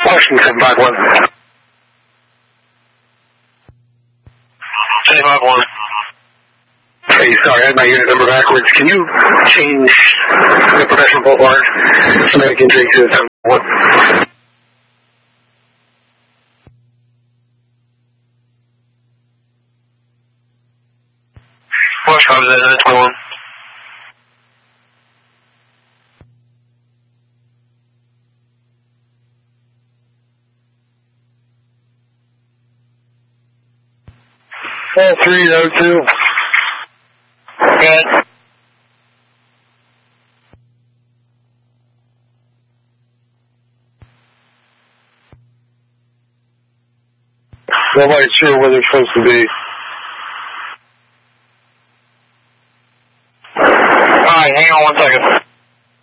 Washington 751. 751. Hey, sorry, I had my unit number backwards. Can you change the Professional Boulevard Somatic Injury to 751? Watch comes in 921. All 302. Good. Nobody's sure where they're supposed to be. Alright, hang on 1 second.